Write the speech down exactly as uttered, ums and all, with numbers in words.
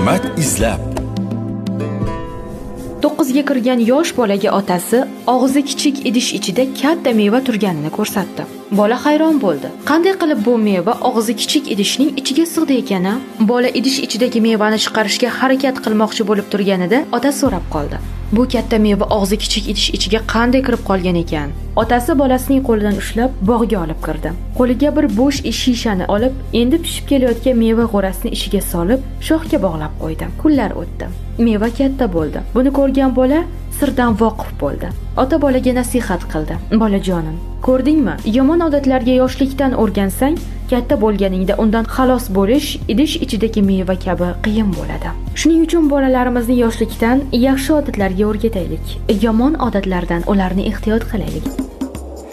hikmat izlab. to'qqizga kirgan yosh bolaga otasi og'zi kichik idish ichida katta meva turganini ko'rsatdi. Bola hayron bo'ldi. Qanday qilib bu meva og'zi kichik idishning ichiga sig'di ekani? Bola idish ichidagi mevani chiqarishga harakat qilmoqchi bo'lib turganida otasi so'rab qoldi. Bu katta meva og'zi kichik idish ichiga qanday kirib qolgan ekan? Otasi bolasining qo'lidan ushlab bog'ga olib kirdi. Qo'liga bir bo'sh shishani olib, endi pishib kelayotgan meva g'o'rasini ishiga solib, shoxga bog'lab qo'ydi. Kunlar o'tdi. Meva katta bo'ldi. Buni ko'rgan bola sirdan voqif bo'ldi. Ota bolaga nasihat qildi. Bolajonim, ko'rdingmi? Yomon odatlarga yoshlikdan o'rgansang, katta bo'lganingda undan xalos bo'lish idish ichidagi meva kabi qiyin bo'ladi. Shuning uchun bolalarimizni yoshlikdan yaxshi odatlarga o'rgataylik. Yomon odatlardan ularni ehtiyot qilaylik.